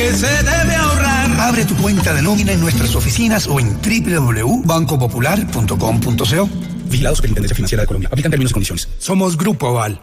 que se debe ahorrar. Abre tu cuenta de nómina en nuestras oficinas o en www.bancopopular.com.co. Vigilado Superintendencia Financiera de Colombia. Aplican términos y condiciones. Somos Grupo Aval.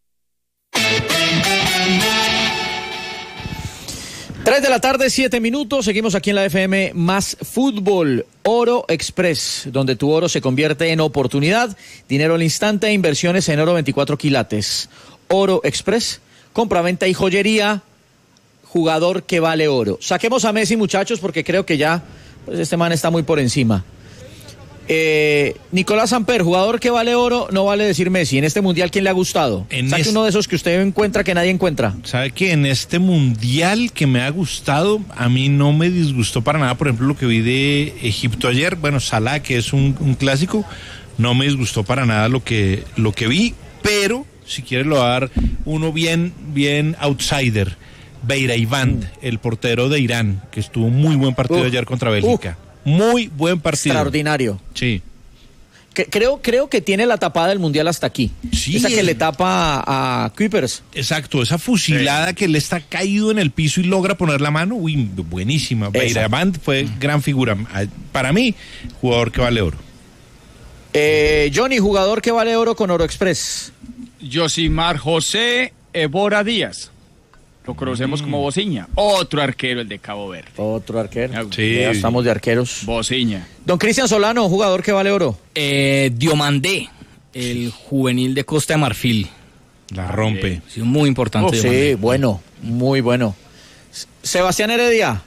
3 de la tarde, 7 minutos. Seguimos aquí en la FM Más Fútbol. Oro Express, donde tu oro se convierte en oportunidad, dinero al instante e inversiones en oro 24 quilates. Oro Express, compra-venta y joyería, jugador que vale oro. Saquemos a Messi, muchachos, porque creo que ya pues este man está muy por encima. Nicolás Samper, jugador que vale oro, no vale decir Messi. En este mundial, ¿quién le ha gustado? Saque uno de esos que usted encuentra que nadie encuentra. ¿Sabe que en este mundial que me ha gustado, a mí no me disgustó para nada? Por ejemplo, lo que vi de Egipto ayer, bueno, Salah, que es un clásico, no me disgustó para nada lo que vi, pero si quiere lo va a dar uno bien outsider. Beiraivand, el portero de Irán, que estuvo muy buen partido ayer contra Bélgica. Muy buen partido. Extraordinario. Sí. Creo que tiene la tapada del mundial hasta aquí. Sí, esa que le tapa a Kuipers. Exacto, esa fusilada que le está caído en el piso y logra poner la mano. Uy, buenísima. Beiraivand fue gran figura. Para mí, jugador que vale oro. Johnny, jugador que vale oro con Oro Express. Yosimar José Évora Díaz. Lo conocemos como Bociña. Otro arquero, el de Cabo Verde. Otro arquero. Sí. Ya estamos de arqueros. Bociña. Don Cristian Solano, jugador que vale oro. Diomandé, el juvenil de Costa de Marfil. La rompe. Sí, muy importante. Sí, bueno, muy bueno. Sebastián Heredia.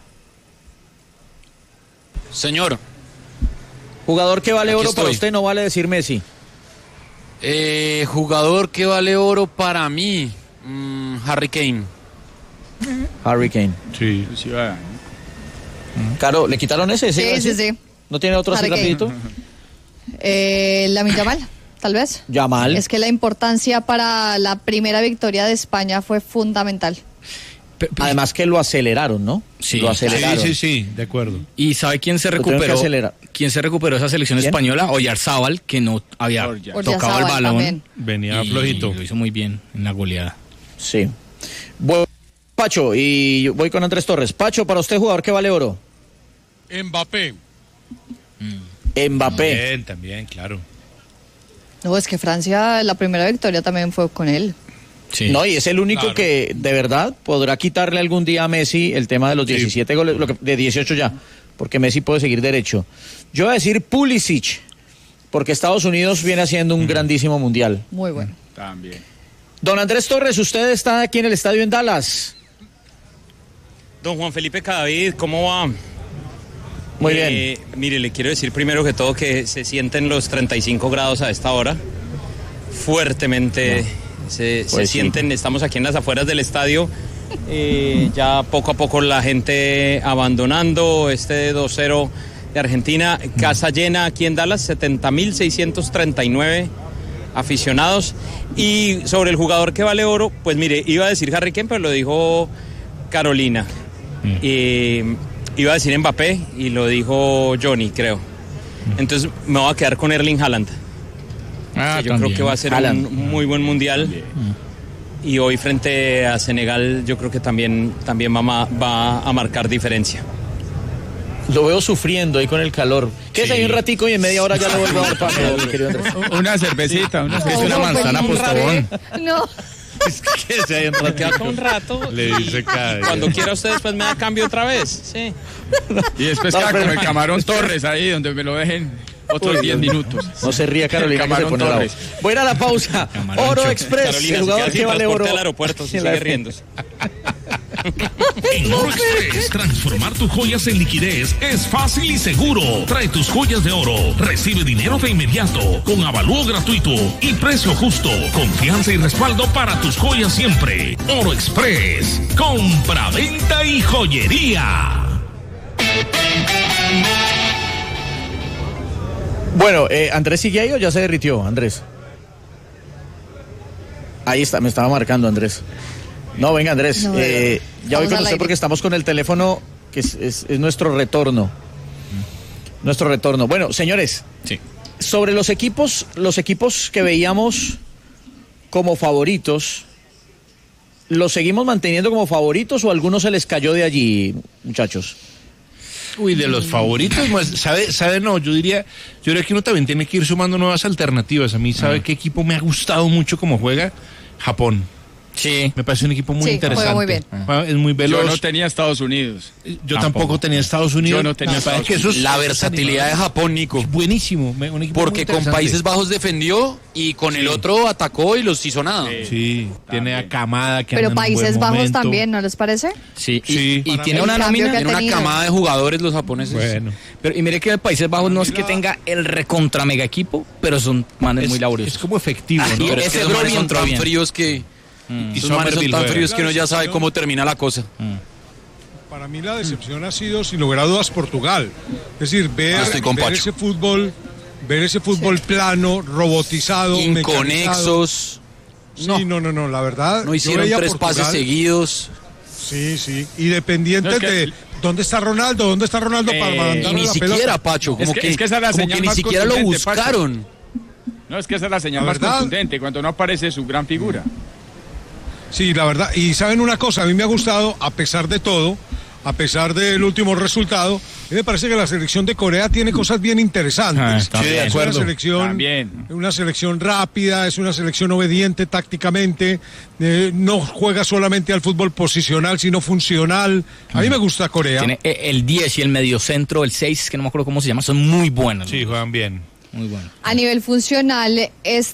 Señor. Jugador que vale Aquí oro estoy. para usted, no vale decir Messi. Jugador que vale oro para mí, Harry Kane. Harry Kane. Sí. Caro, ¿le quitaron ese? Sí. ¿No tiene otro así Harry rapidito? Lamine Yamal, tal vez. Yamal. Es que la importancia para la primera victoria de España fue fundamental. Además que lo aceleraron, ¿no? Sí. Lo aceleraron. Sí, de acuerdo. ¿Y sabe quién se recuperó? ¿Quién se recuperó esa selección española? Oyarzábal, que no había tocado el balón. También. Venía flojito. Lo hizo muy bien en la goleada. Sí. Bueno, Pacho, y voy con Andrés Torres. Pacho, para usted, jugador que vale oro. Mbappé. Mbappé. También, claro. No, es que Francia, la primera victoria también fue con él. Sí. No, y es el único Claro. que de verdad podrá quitarle algún día a Messi el tema de los 17 goles, de 18 ya, porque Messi puede seguir derecho. Yo voy a decir Pulisic, porque Estados Unidos viene haciendo un grandísimo mundial. Muy bueno. También. Don Andrés Torres, usted está aquí en el estadio en Dallas. Don Juan Felipe Cadavid, ¿cómo va? Muy bien. Mire, le quiero decir primero que todo que se sienten los 35 grados a esta hora. Fuertemente se sienten, estamos aquí en las afueras del estadio. Ya poco a poco la gente abandonando este 2-0 de Argentina. Casa llena aquí en Dallas, 70.639 aficionados. Y sobre el jugador que vale oro, pues mire, iba a decir Harry Kane, pero lo dijo Carolina. Iba a decir Mbappé y lo dijo Johnny, creo. Entonces me voy a quedar con Erling Haaland. Yo creo que va a ser un muy buen mundial. Y hoy frente a Senegal yo creo que también va a marcar diferencia. Lo veo sufriendo ahí con el calor. Quédese ahí un ratico y en media hora ya lo vuelvo a dar paso, mi querido Andrés. Una cervecita, una manzana postobón. No. Que se haya un rato. Le dice cada día. Cuando quiera usted después me da cambio otra vez. Sí. Y después queda con el Camarón Torres ahí, donde me lo dejen otros 10 minutos. No se ría Carolina, que se pone bravo. Voy a ir a la pausa. Oro Express, Carolina, el jugador que vale oro. Al aeropuerto, si sigue riéndose. En Oro Express, transformar tus joyas en liquidez es fácil y seguro. Trae tus joyas de oro, recibe dinero de inmediato, con avalúo gratuito y precio justo. Confianza y respaldo para tus joyas siempre. Oro Express, compra, venta y joyería. Bueno, ¿Andrés sigue ahí o ya se derritió, Andrés? Ahí está, me estaba marcando Andrés. No, venga Andrés, No, ya voy con usted porque estamos con el teléfono, que es nuestro retorno. Nuestro retorno. Bueno, señores, sí. Sobre los equipos que veíamos como favoritos, ¿los seguimos manteniendo como favoritos o a algunos se les cayó de allí, muchachos? Uy, de los favoritos, ¿sabe? No, yo diría que uno también tiene que ir sumando nuevas alternativas. A mí, ¿sabe qué equipo me ha gustado mucho cómo juega? Japón. Sí. Me parece un equipo muy interesante. Juega muy bien. Es muy veloz. Yo no tenía Estados Unidos. Yo tampoco tenía Estados Unidos. Yo no tenía Estados Unidos. La versatilidad de Japón, Nico. Es buenísimo. Un equipo porque con Países Bajos defendió y con el otro atacó y los hizo nada. Sí, tiene a Kamada que pero anda en un Países buen Bajos momento. también, ¿no les parece? Sí. Y tiene una nómina, tiene una camada de jugadores los japoneses. Bueno. Pero, y mire que en Países Bajos no es que tenga el recontra mega equipo, pero son manes muy laboriosos. Es como efectivo, ¿no? Pero es que esos manes son tan fríos que... Y esos manes son tan fríos que uno ya sabe cómo termina la cosa. Para mí la decepción ha sido, sin lugar a dudas, Portugal. Es decir, ver ese fútbol plano, robotizado, inconexos. Sí, no, la verdad. No hicieron 3 pases seguidos. Sí. Y dependientes de dónde está Ronaldo para mandarle y ni la siquiera, pelota. Pacho, es que esa es la señal ni más siquiera lo contundente, buscaron. Pacho. No, es que esa es la señal más contundente, cuando no aparece su gran figura. Sí, la verdad. Y saben una cosa, a mí me ha gustado, a pesar de todo, a pesar del último resultado, me parece que la selección de Corea tiene cosas bien interesantes. Sí, de acuerdo. Una selección rápida, es una selección obediente tácticamente, no juega solamente al fútbol posicional, sino funcional. A mí me gusta Corea. Tiene el 10 y el mediocentro, el 6, que no me acuerdo cómo se llama, son muy buenos. Sí, juegan bien. Muy buenos. A nivel funcional,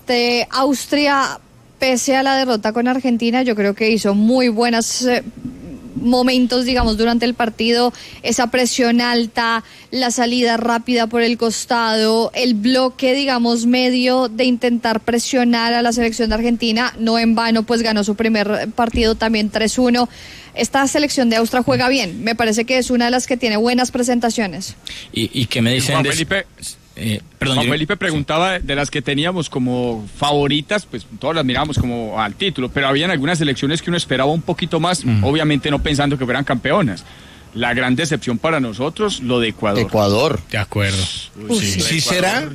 Austria, pese a la derrota con Argentina, yo creo que hizo muy buenos momentos, digamos, durante el partido. Esa presión alta, la salida rápida por el costado, el bloque, digamos, medio de intentar presionar a la selección de Argentina. No en vano, pues ganó su primer partido también 3-1. Esta selección de Austria juega bien. Me parece que es una de las que tiene buenas presentaciones. ¿Y qué me dicen de Felipe? Juan Felipe preguntaba de las que teníamos como favoritas, pues todas las mirábamos como al título, pero habían algunas selecciones que uno esperaba un poquito más, obviamente no pensando que fueran campeonas. La gran decepción para nosotros, lo de Ecuador. De acuerdo. ¿Sí será?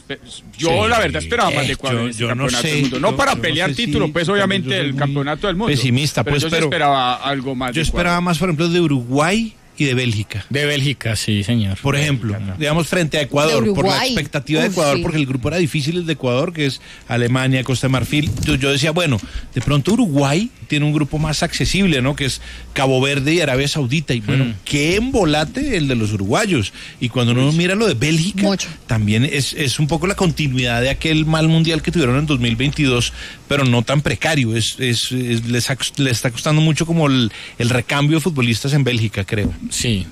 Yo la verdad esperaba más de Ecuador en este campeonato del mundo. No para pelear título, pues obviamente el campeonato del mundo. Pesimista, pero yo esperaba algo más. Yo esperaba más, por ejemplo, de Uruguay y de Bélgica. De Bélgica, sí, señor. Por ejemplo, digamos frente a Ecuador, por la expectativa de Ecuador, porque el grupo era difícil, el de Ecuador, que es Alemania, Costa de Marfil. Yo decía, bueno, de pronto Uruguay tiene un grupo más accesible, ¿no? Que es Cabo Verde y Arabia Saudita. Y bueno, qué embolate el de los uruguayos. Y cuando uno mira lo de Bélgica, también es un poco la continuidad de aquel mal mundial que tuvieron en 2022, pero no tan precario. Les está costando mucho como el recambio de futbolistas en Bélgica, creo. Sí.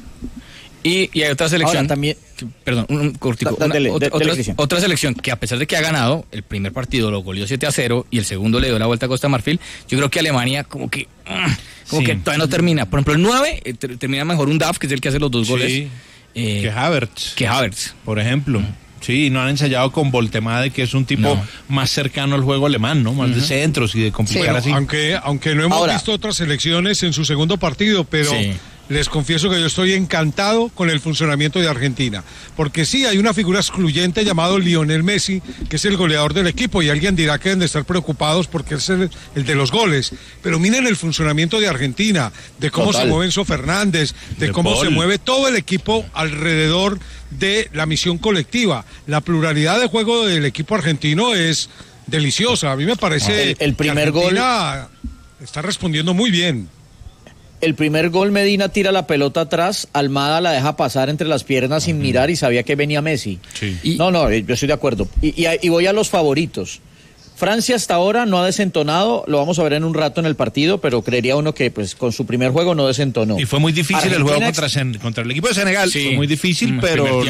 Y hay otra selección. Ahora, también. Perdón, un cortico. Otra selección que, a pesar de que ha ganado, el primer partido lo goleó 7-0 y el segundo le dio la vuelta a Costa de Marfil. Yo creo que Alemania, como que todavía no termina. Por ejemplo, el 9 termina mejor un Duff, que es el que hace los 2 goles. Que Havertz. Por ejemplo. Sí, no han ensayado con Voltemade, que es un tipo más cercano al juego alemán, ¿no? Más de centros y de complicar así. Aunque no hemos visto otras selecciones en su segundo partido, pero les confieso que yo estoy encantado con el funcionamiento de Argentina. Porque sí, hay una figura excluyente llamado Lionel Messi, que es el goleador del equipo, y alguien dirá que deben de estar preocupados porque es el de los goles. Pero miren el funcionamiento de Argentina, de cómo se mueve Enzo Fernández, de cómo se mueve todo el equipo alrededor de la misión colectiva. La pluralidad de juego del equipo argentino es deliciosa. A mí me parece el primer que Argentina está respondiendo muy bien. El primer gol, Medina tira la pelota atrás, Almada la deja pasar entre las piernas sin mirar y sabía que venía Messi. Sí. No, yo estoy de acuerdo. Y voy a los favoritos. Francia hasta ahora no ha desentonado, lo vamos a ver en un rato en el partido, pero creería uno que pues con su primer juego no desentonó. Y fue muy difícil el juego contra el equipo de Senegal, fue muy difícil, pero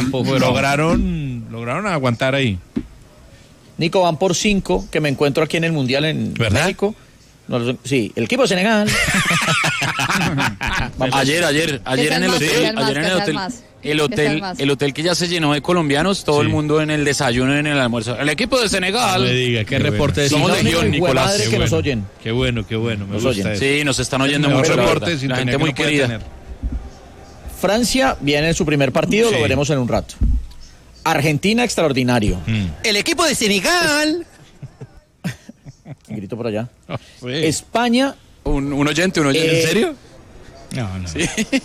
lograron aguantar ahí. Nico, van por 5, que me encuentro aquí en el Mundial en México. No, sí, el equipo de Senegal. Ayer en el hotel que ya se llenó de colombianos, todo el mundo en el desayuno, en el almuerzo. El equipo de Senegal. No me diga, qué reporte de Somos legión, Nicolás. Madre que nos oyen. Qué bueno. Me gusta eso. Sí, nos están oyendo mucho, la gente muy querida. Francia viene en su primer partido, lo veremos en un rato. Argentina, extraordinario. El equipo de Senegal. Grito por allá. España Un oyente, ¿en serio? No. Sí.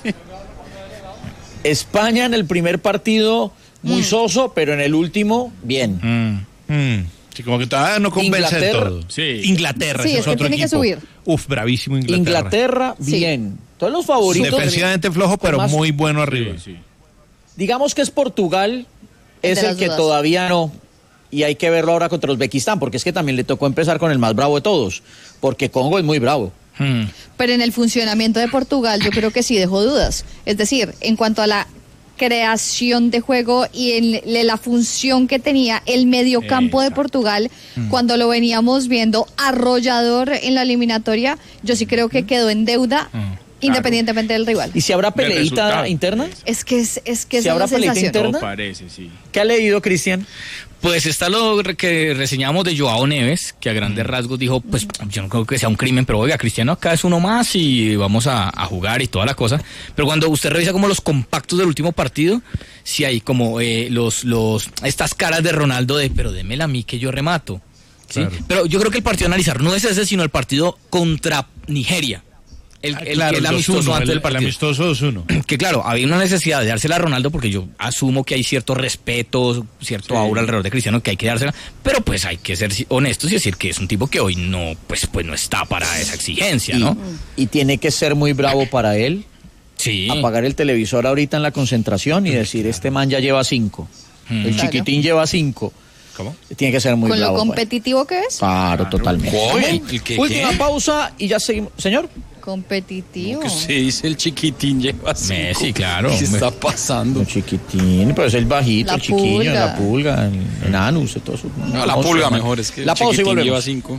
España en el primer partido muy soso, pero en el último, bien. Sí, como que todavía no convence de todo. Sí. Inglaterra, sí, es otro equipo. Que subir. Bravísimo Inglaterra, bien. Todos los favoritos. Defensivamente flojo, pero más, muy bueno arriba. Sí. Digamos que es Portugal, es el que todavía no. Y hay que verlo ahora contra Uzbekistán, porque es que también le tocó empezar con el más bravo de todos, porque Congo es muy bravo. Pero en el funcionamiento de Portugal yo creo que sí dejó dudas. Es decir, en cuanto a la creación de juego y en la función que tenía el mediocampo de Portugal, cuando lo veníamos viendo arrollador en la eliminatoria, yo sí creo que quedó en deuda. Independientemente del rival. ¿Y si habrá peleita interna? Es que ¿Si habrá peleita interna? Parece, sí. ¿Qué ha leído, Cristian? Pues está lo que reseñamos de Joao Neves, que a grandes rasgos dijo, pues yo no creo que sea un crimen, pero oiga, Cristiano acá es uno más y vamos a jugar y toda la cosa. Pero cuando usted revisa como los compactos del último partido, sí hay como estas caras de Ronaldo de, pero démela a mí que yo remato. ¿Sí? Claro. Pero yo creo que el partido a analizar no es ese, sino el partido contra Nigeria. El amistoso antes del partido. El amistoso 2-1. Que claro, había una necesidad de dársela a Ronaldo porque yo asumo que hay cierto respeto, cierto aura alrededor de Cristiano que hay que dársela, pero pues hay que ser honestos y decir que es un tipo que hoy no, pues no está para esa exigencia, ¿no? Y tiene que ser muy bravo para él. Sí. Apagar el televisor ahorita en la concentración y decir, este man ya lleva 5. El chiquitín lleva 5. ¿Cómo? Tiene que ser muy bravo. ¿Con lo competitivo que es? Claro, totalmente. Última ¿qué? pausa y ya seguimos. Señor. Competitivo. Que se dice el chiquitín lleva 5. Messi, claro. ¿Qué está pasando? El chiquitín, pero es el bajito, el chiquillo, la pulga, el anus, todo eso. No, la pulga mejor, es que la el chiquitín lleva 5.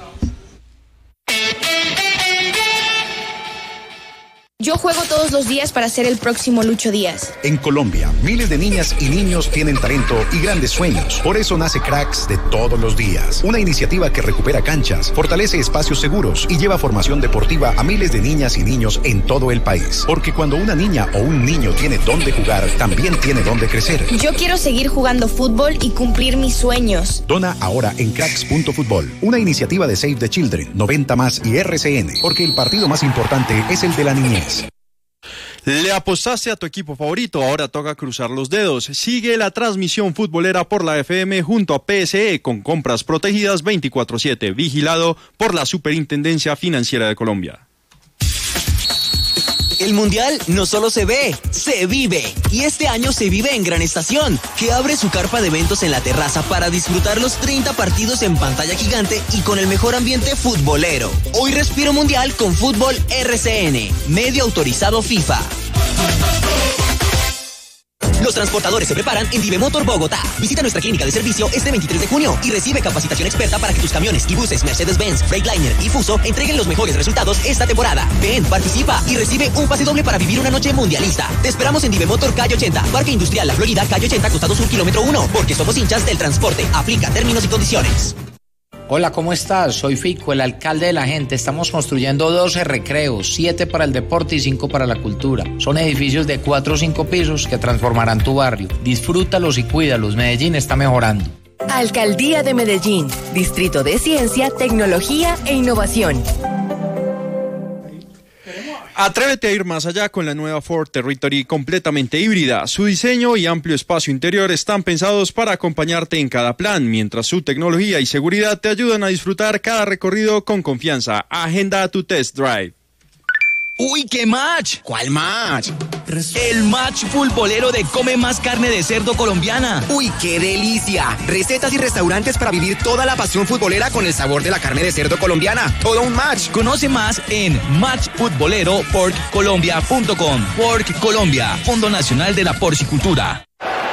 Yo juego todos los días para ser el próximo Lucho Díaz. En Colombia, miles de niñas y niños tienen talento y grandes sueños. Por eso nace Cracks de todos los días. Una iniciativa que recupera canchas, fortalece espacios seguros y lleva formación deportiva a miles de niñas y niños en todo el país. Porque cuando una niña o un niño tiene dónde jugar, también tiene dónde crecer. Yo quiero seguir jugando fútbol y cumplir mis sueños. Dona ahora en cracks.futbol. Una iniciativa de Save the Children, 90 Más y RCN. Porque el partido más importante es el de la niñez. Le apostaste a tu equipo favorito, ahora toca cruzar los dedos. Sigue la transmisión futbolera por la FM junto a PSE con compras protegidas 24/7, vigilado por la Superintendencia Financiera de Colombia. El Mundial no solo se ve, se vive. Y este año se vive en Gran Estación, que abre su carpa de eventos en la terraza para disfrutar los 30 partidos en pantalla gigante y con el mejor ambiente futbolero. Hoy respiro Mundial con Fútbol RCN, medio autorizado FIFA. Los transportadores se preparan en Divemotor Bogotá. Visita nuestra clínica de servicio este 23 de junio y recibe capacitación experta para que tus camiones y buses Mercedes-Benz, Freightliner y Fuso entreguen los mejores resultados esta temporada. Ven, participa y recibe un pase doble para vivir una noche mundialista. Te esperamos en Divemotor Calle 80, Parque Industrial La Florida, Calle 80, Costado Sur, kilómetro 1, porque somos hinchas del transporte. Aplica términos y condiciones. Hola, ¿cómo estás? Soy Fico, el alcalde de la gente. Estamos construyendo 12 recreos, 7 para el deporte y 5 para la cultura. Son edificios de 4 o 5 pisos que transformarán tu barrio. Disfrútalos y cuídalos. Medellín está mejorando. Alcaldía de Medellín, Distrito de Ciencia, Tecnología e Innovación. Atrévete a ir más allá con la nueva Ford Territory completamente híbrida. Su diseño y amplio espacio interior están pensados para acompañarte en cada plan, mientras su tecnología y seguridad te ayudan a disfrutar cada recorrido con confianza. Agenda tu test drive. ¡Uy, qué match! ¿Cuál match? El match futbolero de Come Más Carne de Cerdo Colombiana. ¡Uy, qué delicia! Recetas y restaurantes para vivir toda la pasión futbolera con el sabor de la carne de cerdo colombiana. Todo un match. Conoce más en matchfutboleroporccolombia.com. Pork Colombia, Fondo Nacional de la Porcicultura.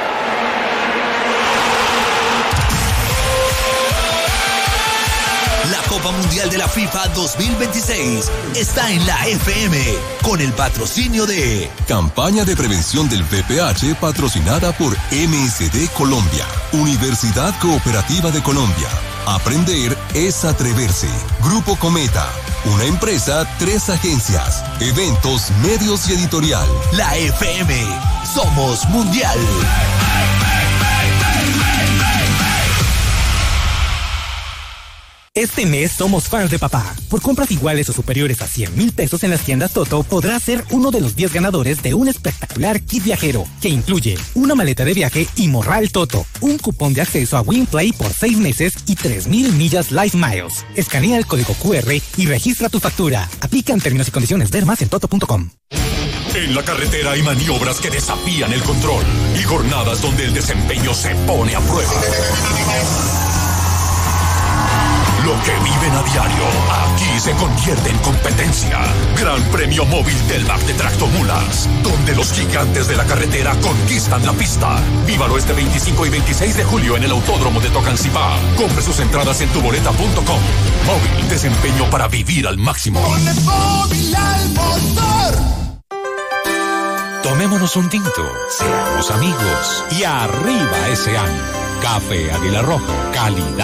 Copa Mundial de la FIFA 2026 está en la FM con el patrocinio de Campaña de Prevención del VPH patrocinada por MSD Colombia, Universidad Cooperativa de Colombia. Aprender es atreverse. Grupo Cometa, una empresa, 3 agencias, eventos, medios y editorial. La FM, somos mundial. Este mes somos fans de papá. Por compras iguales o superiores a 100,000 pesos en las tiendas Toto, podrás ser uno de los 10 ganadores de un espectacular kit viajero, que incluye una maleta de viaje y morral Toto, un cupón de acceso a WinPlay por 6 meses y 3,000 millas Life Miles. Escanea el código QR y registra tu factura. Aplican términos y condiciones. Ver más en toto.com. En la carretera hay maniobras que desafían el control y jornadas donde el desempeño se pone a prueba. Lo que viven a diario, aquí se convierte en competencia. Gran Premio Móvil Telmac de Tractomulas, donde los gigantes de la carretera conquistan la pista. Vívalo este 25 y 26 de julio en el Autódromo de Tocancipá. Compre sus entradas en tuboleta.com. Móvil, desempeño para vivir al máximo. Con el móvil al motor. Tomémonos un tinto, seamos amigos y arriba ese año. Café Águila Roja, calidad.